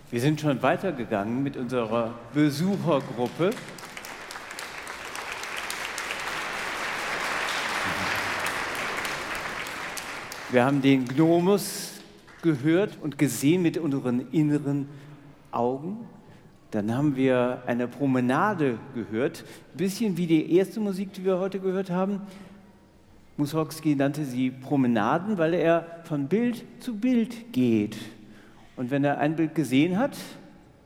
Wir sind schon weitergegangen mit unserer Besuchergruppe. Wir haben den Gnomus gehört und gesehen mit unseren inneren Augen. Dann haben wir eine Promenade gehört, ein bisschen wie die erste Musik, die wir heute gehört haben. Mussorgsky nannte sie Promenaden, weil er von Bild zu Bild geht. Und wenn er ein Bild gesehen hat,